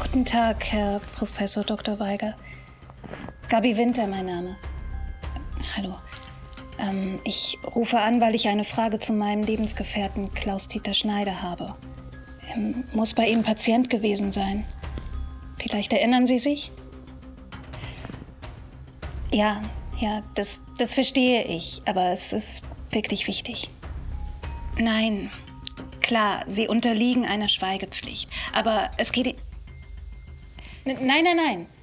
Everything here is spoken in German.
Guten Tag, Herr Professor Dr. Weiger. Gabi Winter, mein Name. Hallo. Ich rufe an, weil ich eine Frage zu meinem Lebensgefährten Klaus-Dieter Schneider habe. Muss bei Ihnen Patient gewesen sein. Vielleicht erinnern Sie sich? Ja, das verstehe ich, aber es ist wirklich wichtig. Nein, klar, Sie unterliegen einer Schweigepflicht, aber es geht... Nein.